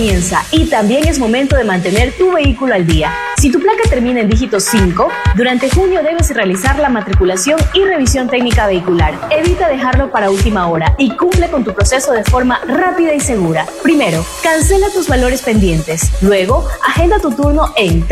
comienza y también es momento de mantener tu vehículo al día. Si tu placa termina en dígito 5, durante junio debes realizar la matriculación y revisión técnica vehicular. Evita dejarlo para última hora y cumple con tu proceso de forma rápida y segura. Primero, cancela tus valores pendientes. Luego, agenda tu turno en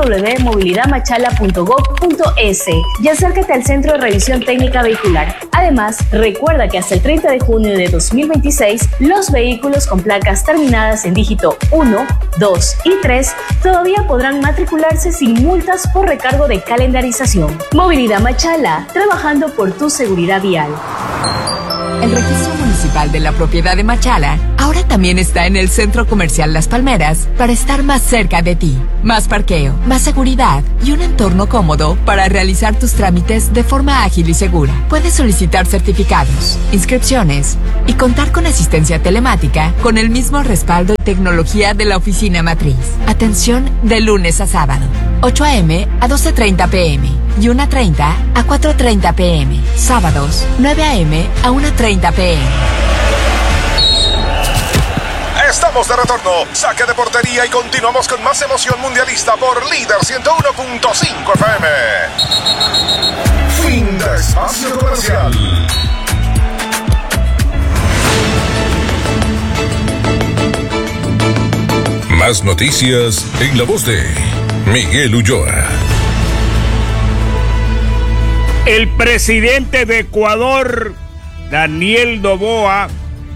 www.movilidadmachala.gov.es y acércate al Centro de Revisión Técnica Vehicular. Además, recuerda que hasta el 30 de junio de 2026, los vehículos con placas terminadas en dígito 1, 2 y 3 todavía podrán matricularse sin multas por recargo de calendarización. Movilidad Machala, trabajando por tu seguridad vial. El registro municipal de la propiedad de Machala ahora también está en el Centro Comercial Las Palmeras para estar más cerca de ti. Más parqueo, más seguridad y un entorno cómodo para realizar tus trámites de forma ágil y segura. Puedes solicitar certificados, inscripciones y contar con asistencia telemática con el mismo respaldo y tecnología de la oficina matriz. Atención de lunes a sábado, 8 a.m. a 12:30 p.m. y 1:30 a 4:30 p.m. Sábados, 9 a.m. a 1:30 p.m. Estamos de retorno, saque de portería y continuamos con más emoción mundialista por Líder 101.5 FM. Fin de espacio comercial. Más noticias en la voz de Miguel Ulloa. El presidente de Ecuador, Daniel Noboa,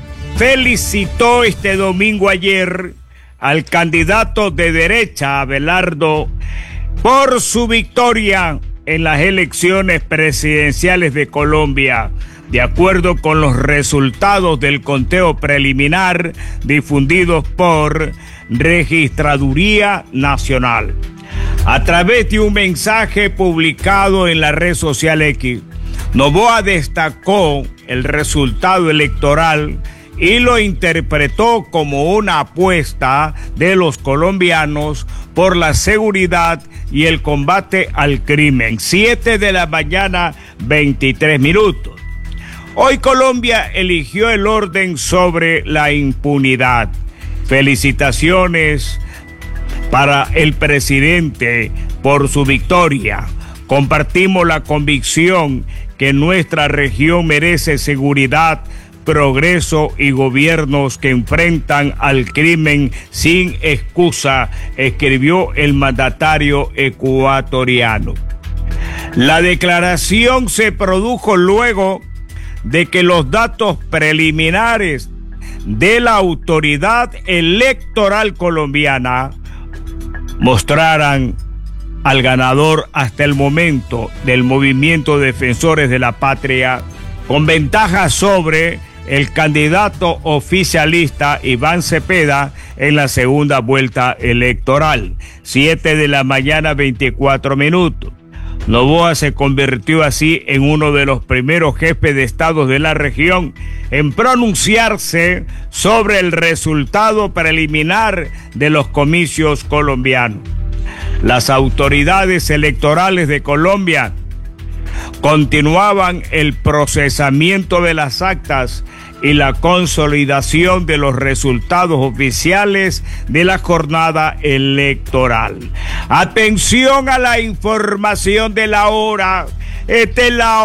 felicitó este domingo ayer al candidato de derecha, Abelardo, por su victoria en las elecciones presidenciales de Colombia, de acuerdo con los resultados del conteo preliminar difundidos por Registraduría Nacional. A través de un mensaje publicado en la red social X, Noboa destacó el resultado electoral y lo interpretó como una apuesta de los colombianos por la seguridad y el combate al crimen. 7 de la mañana, 23 minutos. Hoy Colombia eligió el orden sobre la impunidad. Felicitaciones para el presidente por su victoria. Compartimos la convicción que nuestra región merece seguridad, progreso y gobiernos que enfrentan al crimen sin excusa, escribió el mandatario ecuatoriano. La declaración se produjo luego de que los datos preliminares de la autoridad electoral colombiana mostraran al ganador hasta el momento del movimiento Defensores de la Patria con ventaja sobre el candidato oficialista Iván Cepeda en la segunda vuelta electoral. 7 de la mañana, 24 minutos. Noboa se convirtió así en uno de los primeros jefes de estado de la región en pronunciarse sobre el resultado preliminar de los comicios colombianos. Las autoridades electorales de Colombia continuaban el procesamiento de las actas y la consolidación de los resultados oficiales de la jornada electoral. Atención a la información de la hora. Esta es la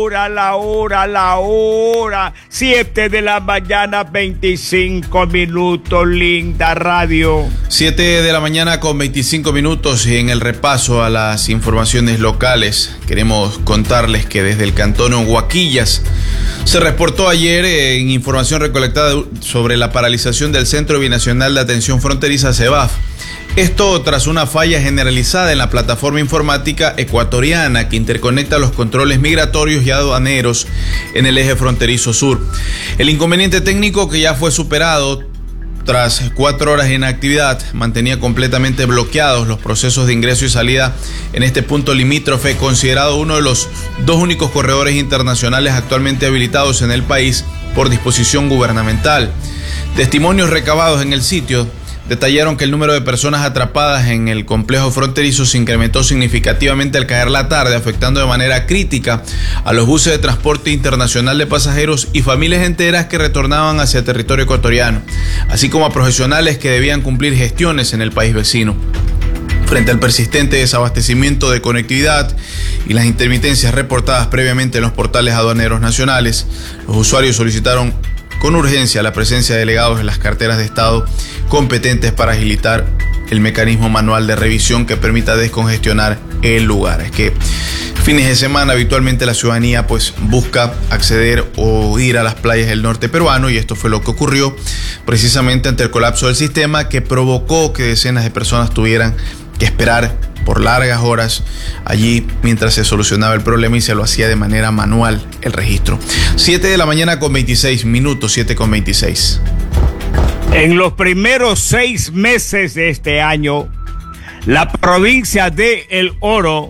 hora. 7 de la mañana, 25 minutos, linda radio. 7 de la mañana con 25 minutos y en el repaso a las informaciones locales queremos contarles que desde el cantón Huaquillas se reportó ayer en información recolectada sobre la paralización del Centro Binacional de Atención Fronteriza CEBAF. Esto tras una falla generalizada en la plataforma informática ecuatoriana que interconecta los controles migratorios y aduaneros en el eje fronterizo sur. El inconveniente técnico, que ya fue superado tras 4 horas de inactividad, mantenía completamente bloqueados los procesos de ingreso y salida en este punto limítrofe, considerado uno de los 2 únicos corredores internacionales actualmente habilitados en el país por disposición gubernamental. Testimonios recabados en el sitio detallaron que el número de personas atrapadas en el complejo fronterizo se incrementó significativamente al caer la tarde, afectando de manera crítica a los buses de transporte internacional de pasajeros y familias enteras que retornaban hacia territorio ecuatoriano, así como a profesionales que debían cumplir gestiones en el país vecino. Frente al persistente desabastecimiento de conectividad y las intermitencias reportadas previamente en los portales aduaneros nacionales, los usuarios solicitaron con urgencia la presencia de delegados en las carteras de Estado competentes para agilitar el mecanismo manual de revisión que permita descongestionar el lugar. Es que fines de semana habitualmente la ciudadanía busca acceder o ir a las playas del norte peruano, y esto fue lo que ocurrió precisamente ante el colapso del sistema que provocó que decenas de personas tuvieran que esperar por largas horas allí mientras se solucionaba el problema, y se lo hacía de manera manual el registro. 7 de la mañana con 26 minutos, 7 con 26. En los primeros 6 meses de este año, la provincia de El Oro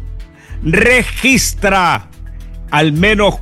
registra al menos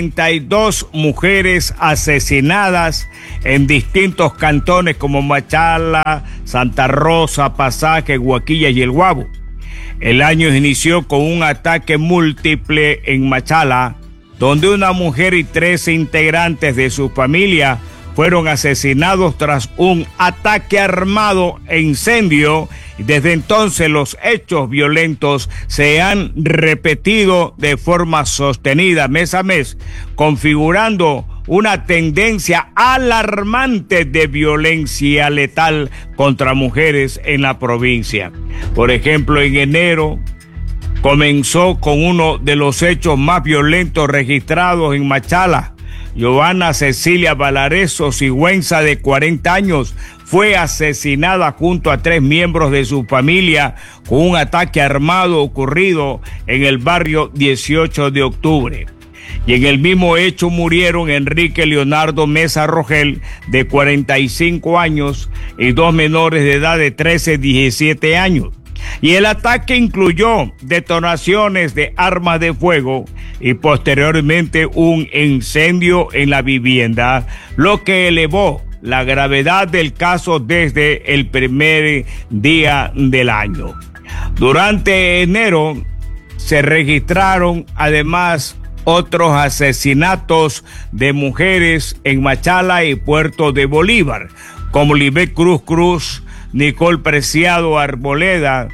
42 mujeres asesinadas en distintos cantones como Machala, Santa Rosa, Pasaje, Huaquillas y El Guabo. El año inició con un ataque múltiple en Machala, donde una mujer y 13 integrantes de su familia fueron asesinados tras un ataque armado e incendio. Desde entonces los hechos violentos se han repetido de forma sostenida mes a mes, configurando una tendencia alarmante de violencia letal contra mujeres en la provincia. Por ejemplo, en enero comenzó con uno de los hechos más violentos registrados en Machala. Giovanna Cecilia Valareso Sigüenza, de 40 años, fue asesinada junto a 3 miembros de su familia con un ataque armado ocurrido en el barrio 18 de octubre. Y en el mismo hecho murieron Enrique Leonardo Mesa Rogel, de 45 años, y 2 menores de edad de 13 y 17 años. Y el ataque incluyó detonaciones de armas de fuego y posteriormente un incendio en la vivienda, lo que elevó la gravedad del caso desde el primer día del año. Durante enero se registraron además otros asesinatos de mujeres en Machala y Puerto de Bolívar, como Libet Cruz, Nicole Preciado Arboleda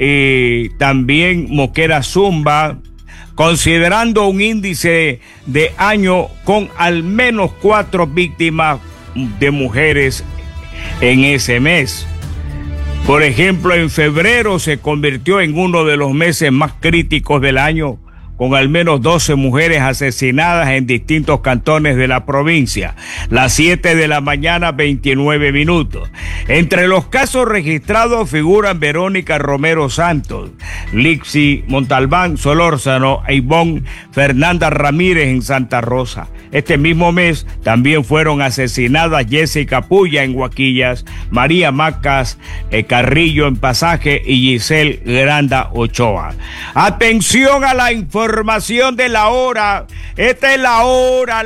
y también Moquera Zumba, considerando un índice de año con al menos 4 víctimas de mujeres en ese mes. Por ejemplo, en febrero se convirtió en uno de los meses más críticos del año, con al menos 12 mujeres asesinadas en distintos cantones de la provincia. Las 7 de la mañana, 29 minutos. Entre los casos registrados figuran Verónica Romero Santos, Lixi Montalbán Solórzano e Ivonne Fernanda Ramírez en Santa Rosa. Este mismo mes también fueron asesinadas Jessica Puya en Huaquillas, María Macas Carrillo en Pasaje y Giselle Granda Ochoa. Atención a la información de la hora. Esta es la hora.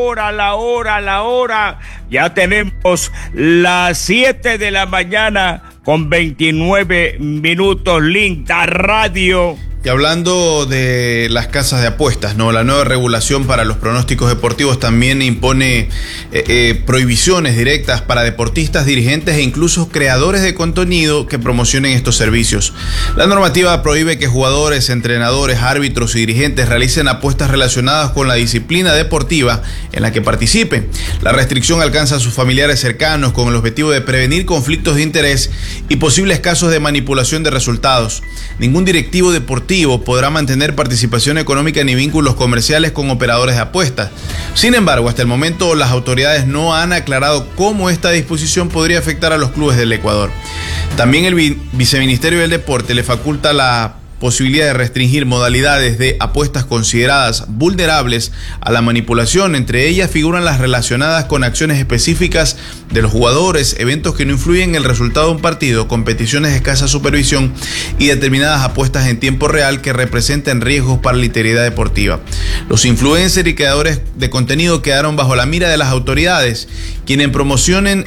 Ya tenemos las 7 de la mañana con 29 minutos. Linda Radio. Y hablando de las casas de apuestas, ¿no? La nueva regulación para los pronósticos deportivos también impone prohibiciones directas para deportistas, dirigentes e incluso creadores de contenido que promocionen estos servicios. La normativa prohíbe que jugadores, entrenadores, árbitros y dirigentes realicen apuestas relacionadas con la disciplina deportiva en la que participen. La restricción alcanza a sus familiares cercanos con el objetivo de prevenir conflictos de interés y posibles casos de manipulación de resultados. Ningún directivo deportivo podrá mantener participación económica ni vínculos comerciales con operadores de apuestas. Sin embargo, hasta el momento las autoridades no han aclarado cómo esta disposición podría afectar a los clubes del Ecuador. También el Viceministerio del Deporte le faculta la posibilidad de restringir modalidades de apuestas consideradas vulnerables a la manipulación. Entre ellas figuran las relacionadas con acciones específicas de los jugadores, eventos que no influyen en el resultado de un partido, competiciones de escasa supervisión y determinadas apuestas en tiempo real que representen riesgos para la integridad deportiva. Los influencers y creadores de contenido quedaron bajo la mira de las autoridades, quienes promocionen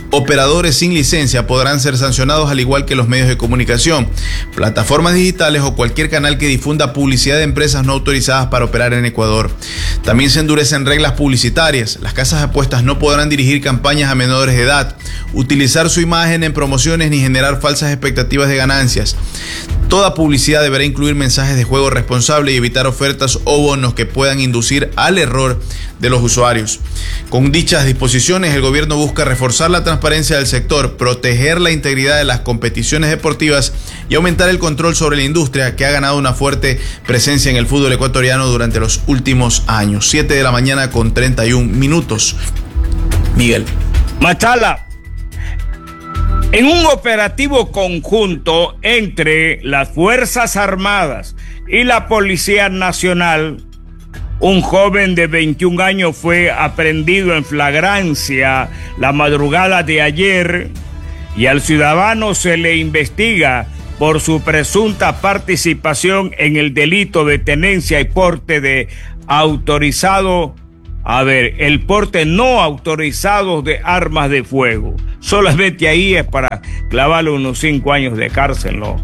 Operadores sin licencia podrán ser sancionados al igual que los medios de comunicación, plataformas digitales o cualquier canal que difunda publicidad de empresas no autorizadas para operar en Ecuador. También se endurecen reglas publicitarias. Las casas de apuestas no podrán dirigir campañas a menores de edad, utilizar su imagen en promociones ni generar falsas expectativas de ganancias. Toda publicidad deberá incluir mensajes de juego responsable y evitar ofertas o bonos que puedan inducir al error de los usuarios. Con dichas disposiciones, el gobierno busca reforzar la transparencia del sector, proteger la integridad de las competiciones deportivas y aumentar el control sobre la industria que ha ganado una fuerte presencia en el fútbol ecuatoriano durante los últimos años. 7 de la mañana con 31 minutos. Miguel. Machala. En un operativo conjunto entre las Fuerzas Armadas y la Policía Nacional, un joven de 21 años fue aprehendido en flagrancia la madrugada de ayer y al ciudadano se le investiga por su presunta participación en el delito de tenencia y porte de el porte no autorizado de armas de fuego. Solamente ahí es para clavarle unos 5 años de cárcel, ¿no?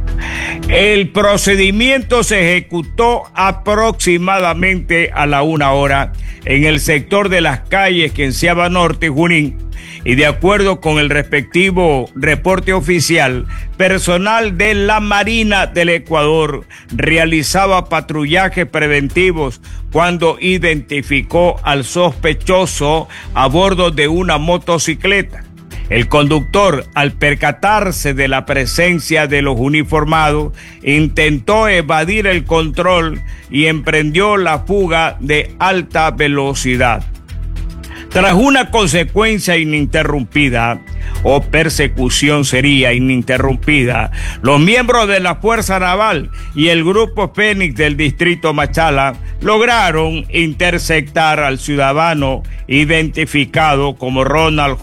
El procedimiento se ejecutó aproximadamente a la 1 hora en el sector de las calles Quenciaba Norte y Junín, y de acuerdo con el respectivo reporte oficial, personal de la Marina del Ecuador realizaba patrullajes preventivos cuando identificó al sospechoso a bordo de una motocicleta. El conductor, al percatarse de la presencia de los uniformados, intentó evadir el control y emprendió la fuga de alta velocidad. Tras una consecuencia ininterrumpida, o persecución sería ininterrumpida, los miembros de la Fuerza Naval y el Grupo Fénix del distrito Machala lograron interceptar al ciudadano identificado como Ronald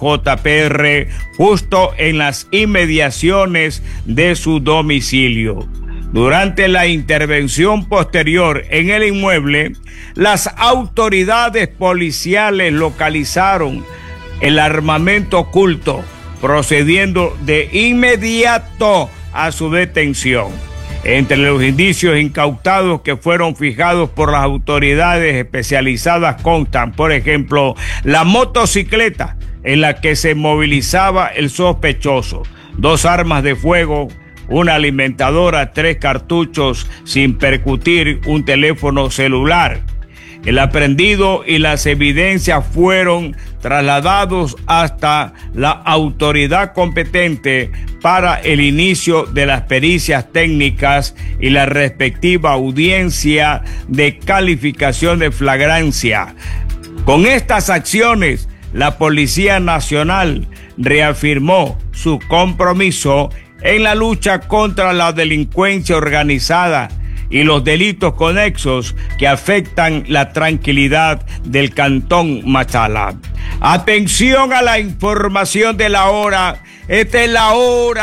JPR justo en las inmediaciones de su domicilio. Durante la intervención posterior en el inmueble, las autoridades policiales localizaron el armamento oculto, procediendo de inmediato a su detención. Entre los indicios incautados que fueron fijados por las autoridades especializadas constan, por ejemplo, la motocicleta en la que se movilizaba el sospechoso, 2 armas de fuego, una alimentadora, 3 cartuchos sin percutir, un teléfono celular. El aprehendido y las evidencias fueron trasladados hasta la autoridad competente para el inicio de las pericias técnicas y la respectiva audiencia de calificación de flagrancia. Con estas acciones, la Policía Nacional reafirmó su compromiso en la lucha contra la delincuencia organizada y los delitos conexos que afectan la tranquilidad del Cantón Machala. Atención a la información de la hora. Esta es la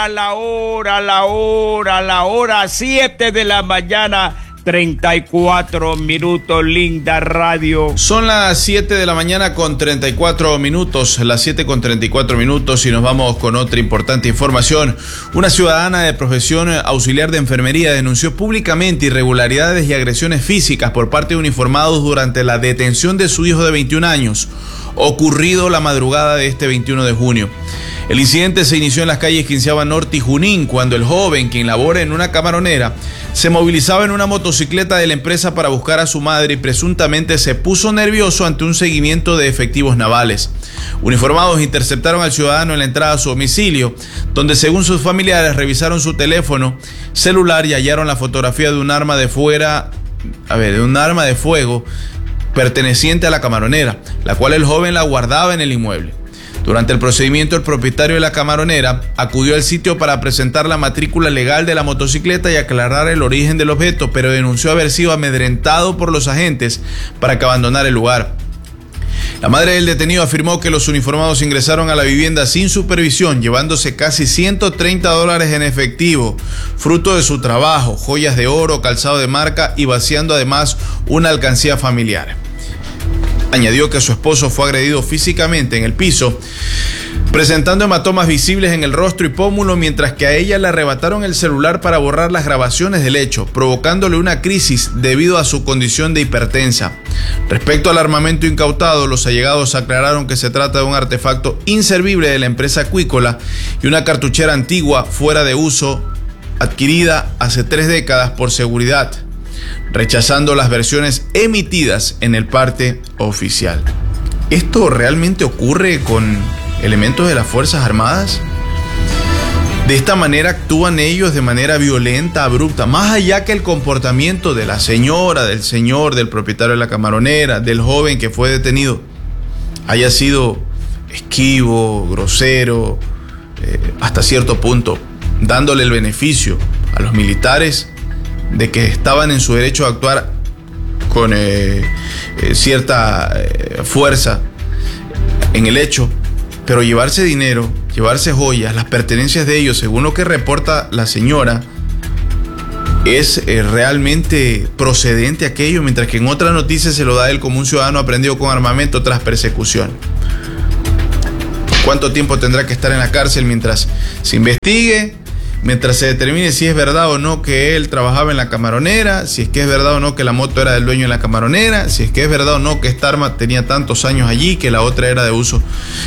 hora 7 de la mañana, 34 minutos, linda radio. Son las 7 de la mañana con 34 minutos, las 7 con 34 minutos, y nos vamos con otra importante información. Una ciudadana de profesión auxiliar de enfermería denunció públicamente irregularidades y agresiones físicas por parte de uniformados durante la detención de su hijo de 21 años, ocurrido la madrugada de este 21 de junio. El incidente se inició en las calles Quinceaba Norte y Junín, cuando el joven, quien labora en una camaronera, se movilizaba en una motocicleta de la empresa para buscar a su madre y presuntamente se puso nervioso ante un seguimiento de efectivos navales. Uniformados interceptaron al ciudadano en la entrada a su domicilio, donde según sus familiares revisaron su teléfono celular y hallaron la fotografía de un arma de fuego perteneciente a la camaronera, la cual el joven la guardaba en el inmueble. Durante el procedimiento, el propietario de la camaronera acudió al sitio para presentar la matrícula legal de la motocicleta y aclarar el origen del objeto, pero denunció haber sido amedrentado por los agentes para que abandonara el lugar. La madre del detenido afirmó que los uniformados ingresaron a la vivienda sin supervisión, llevándose casi $130 en efectivo, fruto de su trabajo, joyas de oro, calzado de marca y vaciando además una alcancía familiar. Añadió que su esposo fue agredido físicamente en el piso presentando hematomas visibles en el rostro y pómulo, mientras que a ella le arrebataron el celular para borrar las grabaciones del hecho, provocándole una crisis debido a su condición de hipertensa. Respecto al armamento incautado, los allegados aclararon que se trata de un artefacto inservible de la empresa acuícola y una cartuchera antigua fuera de uso, adquirida hace 3 décadas por seguridad, rechazando las versiones emitidas en el parte oficial. ¿Esto realmente ocurre con elementos de las Fuerzas Armadas? De esta manera actúan ellos de manera violenta, abrupta, más allá que el comportamiento de la señora, del señor, del propietario de la camaronera, del joven que fue detenido, haya sido esquivo, grosero, hasta cierto punto, dándole el beneficio a los militares de que estaban en su derecho a actuar con cierta fuerza en el hecho, pero llevarse dinero, llevarse joyas, las pertenencias de ellos, según lo que reporta la señora, es realmente procedente aquello, mientras que en otra noticia se lo da él como un ciudadano aprendido con armamento tras persecución. ¿Cuánto tiempo tendrá que estar en la cárcel mientras se investigue? Mientras se determine si es verdad o no que él trabajaba en la camaronera, si es que es verdad o no que la moto era del dueño de la camaronera, si es que es verdad o no que esta arma tenía tantos años allí, que la otra era de uso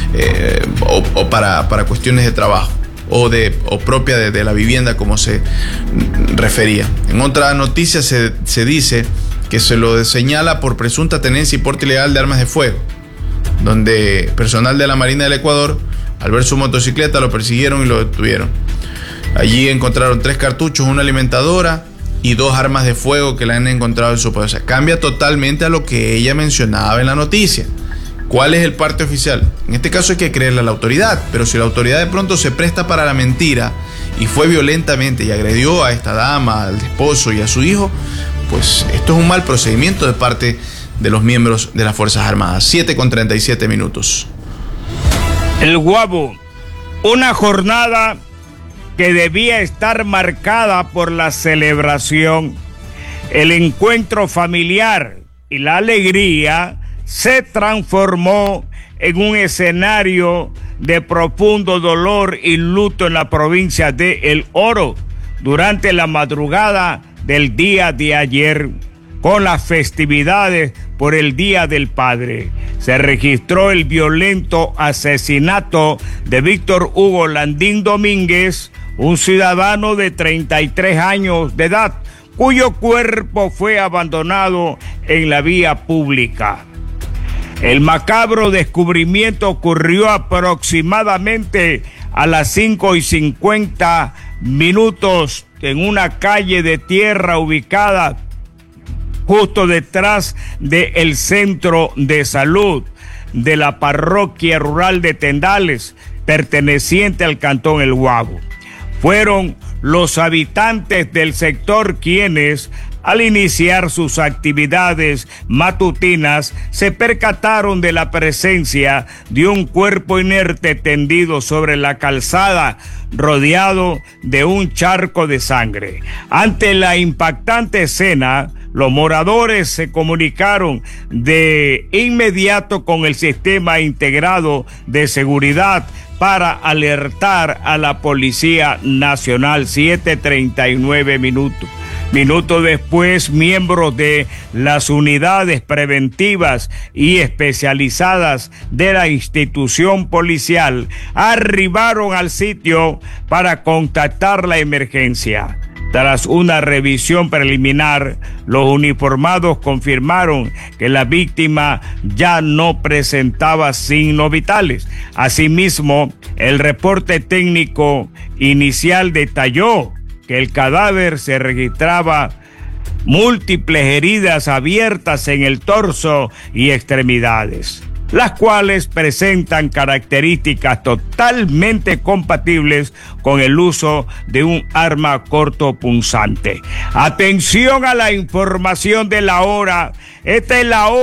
o para cuestiones de trabajo o propia de la vivienda, como se refería. En otra noticia se dice que se lo señala por presunta tenencia y porte ilegal de armas de fuego, donde personal de la Marina del Ecuador, al ver su motocicleta, lo persiguieron y lo detuvieron. Allí encontraron 3 cartuchos, una alimentadora y 2 armas de fuego que le han encontrado en su poder. O sea, cambia totalmente a lo que ella mencionaba en la noticia. ¿Cuál es el parte oficial? En este caso hay que creerle a la autoridad, pero si la autoridad de pronto se presta para la mentira y fue violentamente y agredió a esta dama, al esposo y a su hijo, pues esto es un mal procedimiento de parte de los miembros de las Fuerzas Armadas. 7:37. El Guabo, una jornada que debía estar marcada por la celebración, el encuentro familiar y la alegría, se transformó en un escenario de profundo dolor y luto en la provincia de El Oro durante la madrugada del día de ayer, con las festividades por el Día del Padre. Se registró el violento asesinato de Víctor Hugo Landín Domínguez, un ciudadano de 33 años de edad, cuyo cuerpo fue abandonado en la vía pública. El macabro descubrimiento ocurrió aproximadamente a las 5:50 en una calle de tierra ubicada justo detrás del centro de salud de la parroquia rural de Tendales, perteneciente al cantón El Guabo. Fueron los habitantes del sector quienes, al iniciar sus actividades matutinas, se percataron de la presencia de un cuerpo inerte tendido sobre la calzada, rodeado de un charco de sangre. Ante la impactante escena, los moradores se comunicaron de inmediato con el sistema integrado de seguridad para alertar a la Policía Nacional. 7:39. Minutos después, miembros de las unidades preventivas y especializadas de la institución policial arribaron al sitio para contactar la emergencia. Tras una revisión preliminar, los uniformados confirmaron que la víctima ya no presentaba signos vitales. Asimismo, el reporte técnico inicial detalló que el cadáver se registraba múltiples heridas abiertas en el torso y extremidades, las cuales presentan características totalmente compatibles con el uso de un arma cortopunzante. Atención a la información de la hora. Esta es la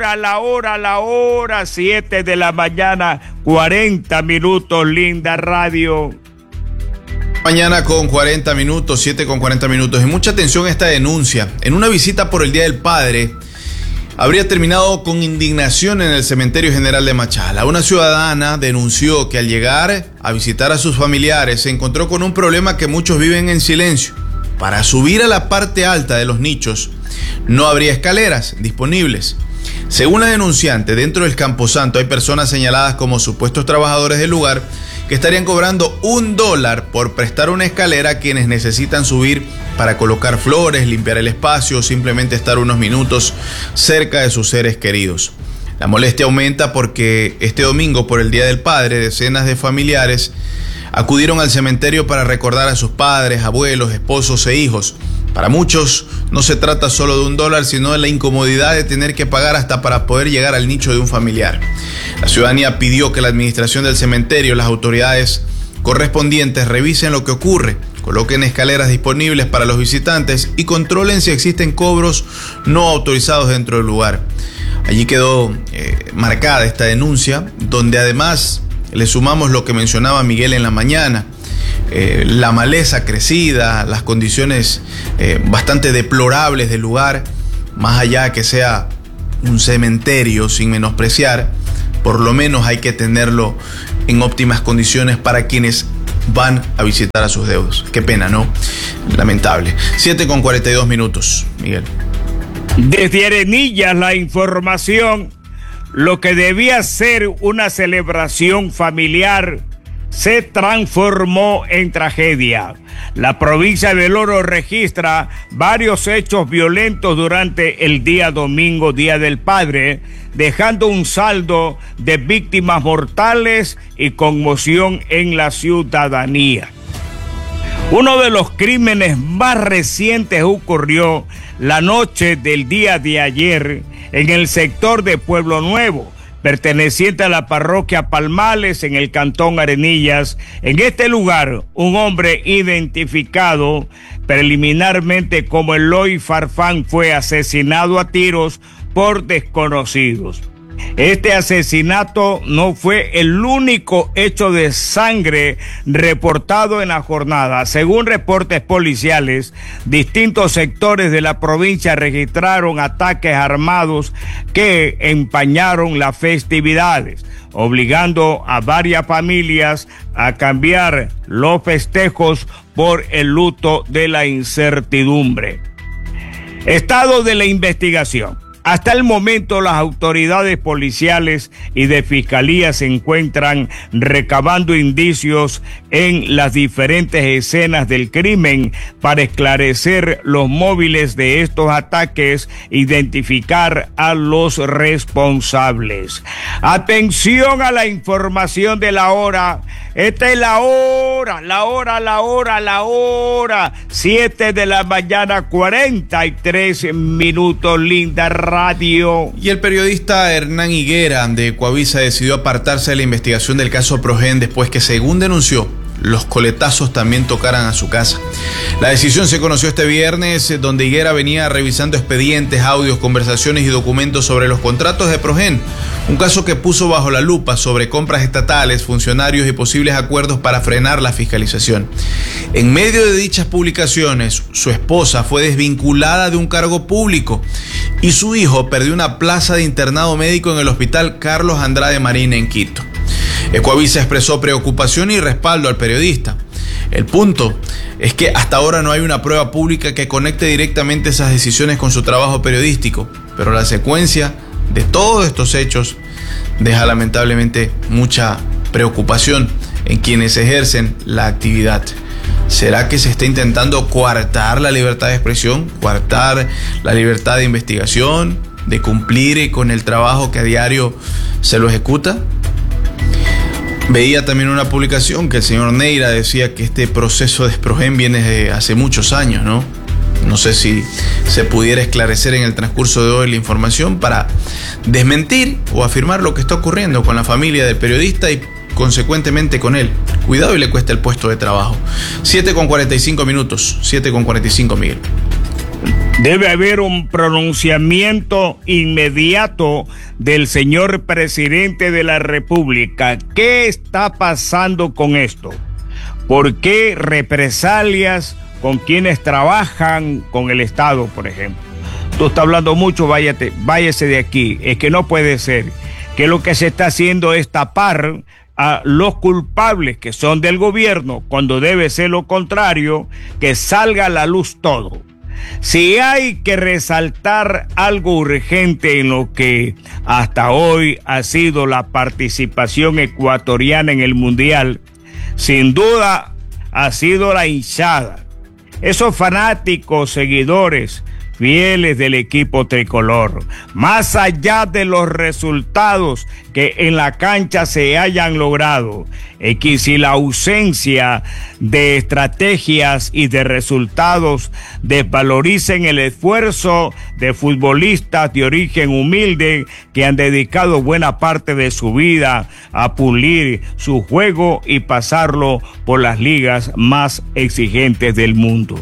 hora, 7 de la mañana, 40 minutos, linda radio. Mañana con 40 minutos, 7:40. Y mucha atención a esta denuncia. En una visita por el Día del Padre habría terminado con indignación en el Cementerio General de Machala. Una ciudadana denunció que al llegar a visitar a sus familiares se encontró con un problema que muchos viven en silencio. Para subir a la parte alta de los nichos no habría escaleras disponibles. Según la denunciante, dentro del camposanto hay personas señaladas como supuestos trabajadores del lugar que estarían cobrando $1 por prestar una escalera a quienes necesitan subir para colocar flores, limpiar el espacio o simplemente estar unos minutos cerca de sus seres queridos. La molestia aumenta porque este domingo, por el Día del Padre, decenas de familiares acudieron al cementerio para recordar a sus padres, abuelos, esposos e hijos. Para muchos no se trata solo de $1, sino de la incomodidad de tener que pagar hasta para poder llegar al nicho de un familiar. La ciudadanía pidió que la administración del cementerio, las autoridades correspondientes revisen lo que ocurre, coloquen escaleras disponibles para los visitantes y controlen si existen cobros no autorizados dentro del lugar. Allí quedó marcada esta denuncia, donde además le sumamos lo que mencionaba Miguel en la mañana. La maleza crecida, las condiciones bastante deplorables del lugar, más allá de que sea un cementerio, sin menospreciar, por lo menos hay que tenerlo en óptimas condiciones para quienes van a visitar a sus deudos. Qué pena, ¿no? Lamentable. 7:42, Miguel. Desde Arenillas la información, lo que debía ser una celebración familiar se transformó en tragedia. La provincia del Oro registra varios hechos violentos durante el día domingo, Día del Padre, dejando un saldo de víctimas mortales y conmoción en la ciudadanía. Uno de los crímenes más recientes ocurrió la noche del día de ayer en el sector de Pueblo Nuevo, perteneciente a la parroquia Palmales en el cantón Arenillas. En este lugar, un hombre identificado preliminarmente como Eloy Farfán fue asesinado a tiros por desconocidos. Este asesinato no fue el único hecho de sangre reportado en la jornada. Según reportes policiales, distintos sectores de la provincia registraron ataques armados que empañaron las festividades, obligando a varias familias a cambiar los festejos por el luto de la incertidumbre. Estado de la investigación. Hasta el momento, las autoridades policiales y de fiscalía se encuentran recabando indicios en las diferentes escenas del crimen para esclarecer los móviles de estos ataques, identificar a los responsables. Atención a la información de la hora. Esta es la hora, 7 de la mañana, 43 minutos, linda radio. Y el periodista Hernán Higuera de Coavisa decidió apartarse de la investigación del caso Progen después que, según denunció, los coletazos también tocaran a su casa. La decisión se conoció este viernes, donde Higuera venía revisando expedientes, audios, conversaciones y documentos sobre los contratos de Progen, un caso que puso bajo la lupa sobre compras estatales, funcionarios y posibles acuerdos para frenar la fiscalización. En medio de dichas publicaciones, su esposa fue desvinculada de un cargo público y su hijo perdió una plaza de internado médico en el Hospital Carlos Andrade Marín en Quito. Coavisa expresó preocupación y respaldo al periodista. El punto es que hasta ahora no hay una prueba pública que conecte directamente esas decisiones con su trabajo periodístico, pero la secuencia de todos estos hechos deja lamentablemente mucha preocupación en quienes ejercen la actividad. ¿Será que se está intentando coartar la libertad de expresión, coartar la libertad de investigación, de cumplir con el trabajo que a diario se lo ejecuta? Veía también una publicación que el señor Neira decía que este proceso de Progen viene de hace muchos años, ¿no? No sé si se pudiera esclarecer en el transcurso de hoy la información para desmentir o afirmar lo que está ocurriendo con la familia del periodista y consecuentemente con él. Cuidado y le cuesta el puesto de trabajo. 7:45, Miguel. Debe haber un pronunciamiento inmediato del señor presidente de la República. ¿Qué está pasando con esto? ¿Por qué represalias con quienes trabajan con el Estado, por ejemplo? Tú estás hablando mucho, váyase de aquí. Es que no puede ser que lo que se está haciendo es tapar a los culpables que son del gobierno, cuando debe ser lo contrario, que salga a la luz todo. Si hay que resaltar algo urgente en lo que hasta hoy ha sido la participación ecuatoriana en el Mundial, sin duda ha sido la hinchada. Esos fanáticos, seguidores, fieles del equipo tricolor, más allá de los resultados que en la cancha se hayan logrado, es que si la ausencia de estrategias y de resultados desvaloricen el esfuerzo de futbolistas de origen humilde que han dedicado buena parte de su vida a pulir su juego y pasarlo por las ligas más exigentes del mundo.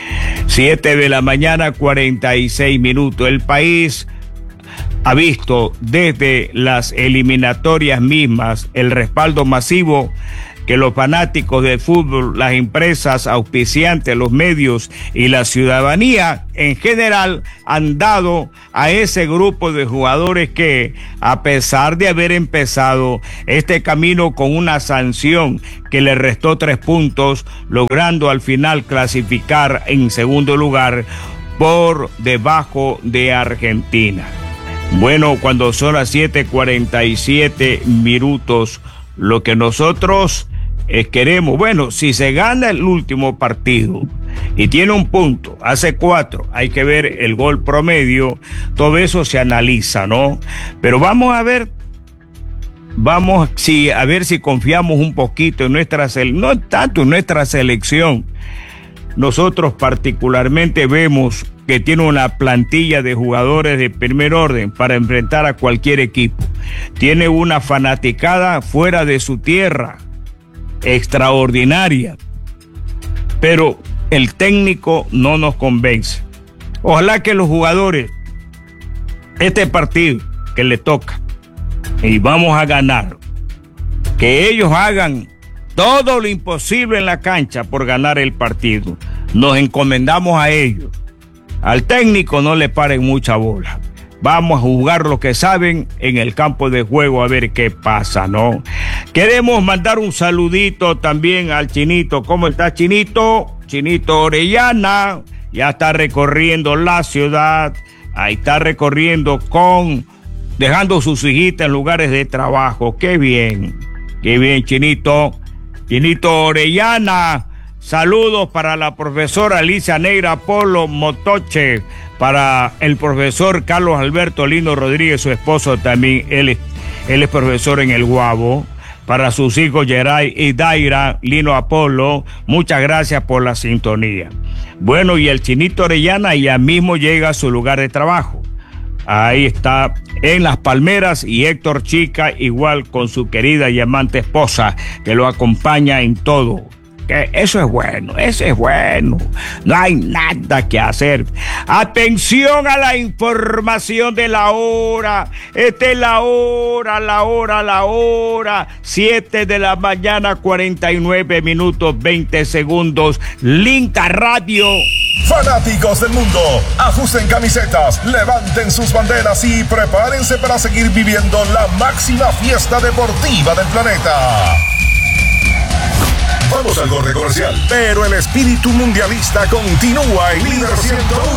7:46 a.m. El país ha visto desde las eliminatorias mismas el respaldo masivo que los fanáticos del fútbol, las empresas auspiciantes, los medios y la ciudadanía en general han dado a ese grupo de jugadores que, a pesar de haber empezado este camino con una sanción que le restó 3 puntos, logrando al final clasificar en segundo lugar por debajo de Argentina. Bueno, cuando son las 7:47 a.m, lo que nosotros queremos, bueno, si se gana el último partido y tiene un punto, hace 4, hay que ver el gol promedio, todo eso se analiza, ¿no? Pero vamos a ver si confiamos un poquito en no tanto en nuestra selección. Nosotros particularmente vemos que tiene una plantilla de jugadores de primer orden para enfrentar a cualquier equipo. Tiene una fanaticada fuera de su tierra extraordinaria, pero el técnico no nos convence. Ojalá que los jugadores, este partido que le toca y vamos a ganar, que ellos hagan todo lo imposible en la cancha por ganar el partido. Nos encomendamos a ellos. Al técnico no le paren mucha bola. Vamos a jugar lo que saben en el campo de juego a ver qué pasa, ¿no? Queremos mandar un saludito también al Chinito. ¿Cómo está, Chinito? Chinito Orellana ya está recorriendo la ciudad. Ahí está recorriendo dejando sus hijitas en lugares de trabajo. Qué bien, Chinito. Chinito Orellana. Saludos para la profesora Alicia Negra Polo Motoche, para el profesor Carlos Alberto Lino Rodríguez, su esposo también, él es profesor en el Guabo, para sus hijos Geray y Daira Lino Apolo, muchas gracias por la sintonía. Bueno, y el Chinito Orellana ya mismo llega a su lugar de trabajo. Ahí está en Las Palmeras, y Héctor Chica igual con su querida y amante esposa que lo acompaña en todo. Que eso es bueno, no hay nada que hacer. Atención a la información de la hora. Esta es la hora, 7:49 a.20 Linca Radio. Fanáticos del mundo, ajusten camisetas, levanten sus banderas y prepárense para seguir viviendo la máxima fiesta deportiva del planeta. Vamos al corte comercial, pero el espíritu mundialista continúa en Líder 101.